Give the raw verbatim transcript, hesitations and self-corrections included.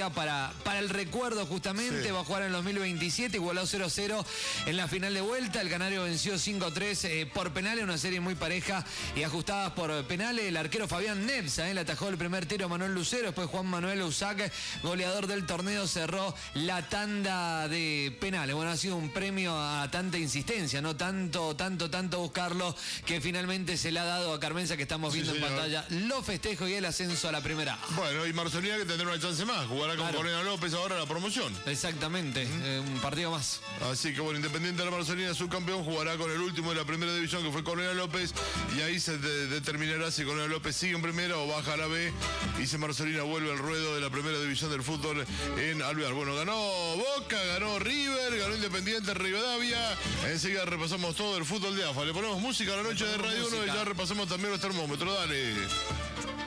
día para, para el recuerdo justamente. Sí. Va a jugar en el dos mil veintisiete, igualó cero a cero en la final de vuelta. El Canario venció cinco a tres eh, por penales, una serie muy pareja y ajustadas por penales. El arquero Fabián Nebza eh, le atajó el primer tiro a Manuel Lucero, después Juan Manuel Usac, goleador del torneo, cerró la tanda de penales. Bueno, ha sido un premio a tanta insistencia, no tanto, tanto, tanto buscarlo, que finalmente se le ha dado a Carmenza, que estamos viendo sí, en pantalla los festejos y el ascenso a la primera. Bueno, y Marcelina que tendrá una chance más, jugará con claro. Corina López ahora la promoción. Exactamente, uh-huh. eh, un partido más. Así que bueno, Independiente de la Marcelina, subcampeón, jugará con el último de la primera división, que fue Corina López, y ahí se de- determinará si Corina López sigue en primera o baja a la B, y si Marcelina vuelve al ruedo de la primera división del fútbol en Alvear. Bueno, ganó Boca, ganó River, ganó Independiente, Rivadavia. Enseguida repasamos todo el fútbol de A F A. Le ponemos música a la noche de Radio uno y ya repasamos también los termómetros. Dale.